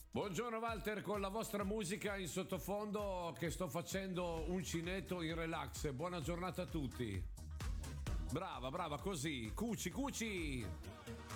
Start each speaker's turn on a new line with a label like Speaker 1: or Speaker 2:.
Speaker 1: Buongiorno Walter, con la vostra musica in sottofondo che sto facendo uncinetto in relax. Buona giornata a tutti. Brava, brava, così. Cuci, cuci.